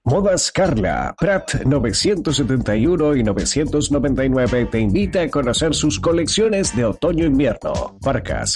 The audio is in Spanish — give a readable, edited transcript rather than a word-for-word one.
Modas Carla, Prat 971 y 999 te invita a conocer sus colecciones de otoño-invierno. Parcas,